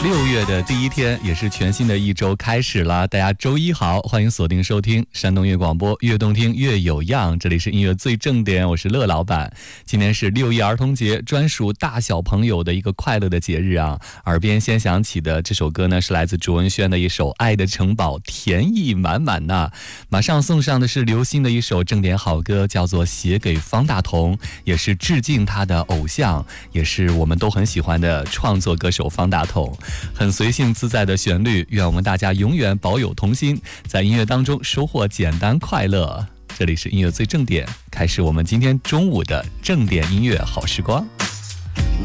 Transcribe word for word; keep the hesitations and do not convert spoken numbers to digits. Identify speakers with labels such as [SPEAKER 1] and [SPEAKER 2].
[SPEAKER 1] 六月的第一天，也是全新的一周开始了。大家周一好，欢迎锁定收听山东乐广播，越动听越有样。这里是音乐最正点，我是乐老板。今天是六一儿童节，专属大小朋友的一个快乐的节日啊。耳边先响起的这首歌呢，是来自卓文萱的一首《爱的城堡》，甜意满满呐。马上送上的是刘星的一首正点好歌，叫做《写给方大同》，也是致敬他的偶像，也是我们都很喜欢的创作歌手方大同。很随性自在的旋律，愿我们大家永远保有童心，在音乐当中收获简单快乐。这里是音乐最正点，开始我们今天中午的正点音乐好时光。